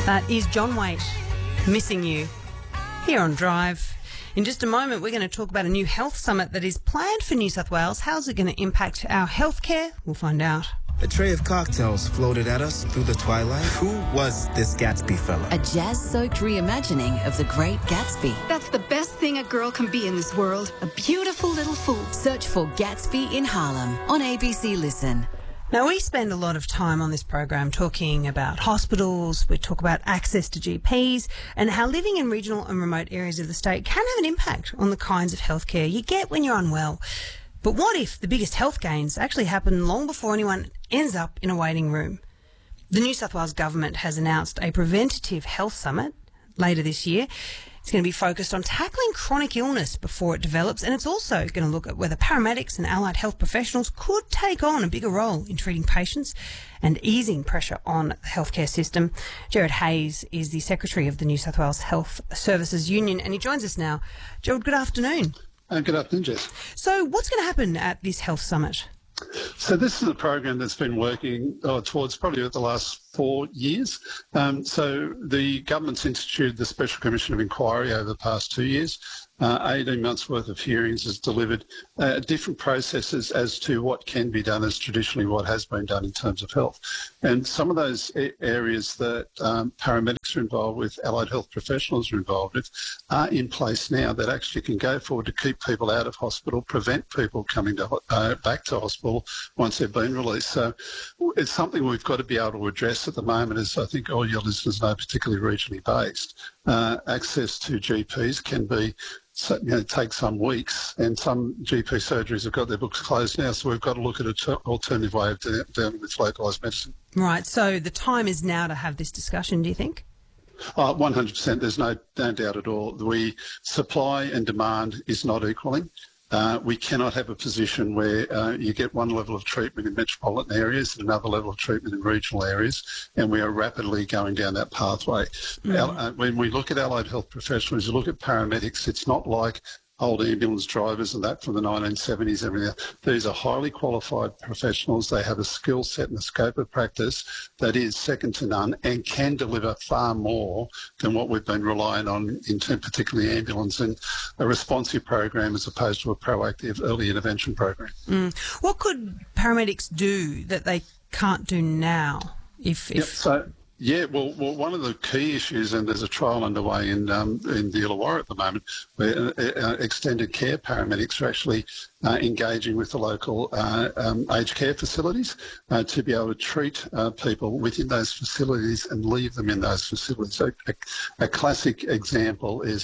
That is John Waite, Missing You, here on Drive. In just a moment, we're going to talk about a new health summit that is planned for New South Wales. How's it going to impact our healthcare? We'll find out. A tray of cocktails floated at us through the twilight. Who was this Gatsby fella? A jazz-soaked reimagining of The Great Gatsby. That's the best thing a girl can be in this world. A beautiful little fool. Search for Gatsby in Harlem on ABC Listen. Now, we spend a lot of time on this program talking about hospitals, we talk about access to GPs and how living in regional and remote areas of the state can have an impact on the kinds of healthcare you get when you're unwell. But what if the biggest health gains actually happen long before anyone ends up in a waiting room? The New South Wales Government has announced a preventative health summit later this year. It's going to be focused on tackling chronic illness before it develops, and it's also going to look at whether paramedics and allied health professionals could take on a bigger role in treating patients and easing pressure on the healthcare system. Gerard Hayes is the Secretary of the New South Wales Health Services Union, and he joins us now. Gerard, good afternoon. Good afternoon, Jess. So what's going to happen at this health summit? So this is a program that's been working towards probably the last 4 years. So the government's instituted the Special Commission of Inquiry over the past 2 years. 18 months' worth of hearings has delivered different processes as to what can be done as traditionally what has been done in terms of health. And some of those areas that paramedics are involved with, allied health professionals are involved with, are in place now that actually can go forward to keep people out of hospital, prevent people coming back to hospital once they've been released. So it's something we've got to be able to address at the moment, as I think all your listeners know, particularly regionally based. Access to GPs can be, take some weeks, and some GP surgeries have got their books closed now, so we've got to look at an alternative way of dealing with localised medicine. Right, so the time is now to have this discussion, do you think? 100%, there's no doubt at all. The supply and demand is not equaling. We cannot have a position where you get one level of treatment in metropolitan areas and another level of treatment in regional areas, and we are rapidly going down that pathway. When we look at allied health professionals, you look at paramedics, it's not like old ambulance drivers and that from the 1970s. Everything. These are highly qualified professionals. They have a skill set and a scope of practice that is second to none and can deliver far more than what we've been relying on in terms, particularly ambulance and a responsive program as opposed to a proactive early intervention program. What could paramedics do that they can't do now? Well, one of the key issues, and there's a trial underway in the Illawarra at the moment, where extended care paramedics are actually engaging with the local aged care facilities to be able to treat people within those facilities and leave them in those facilities. So a classic example is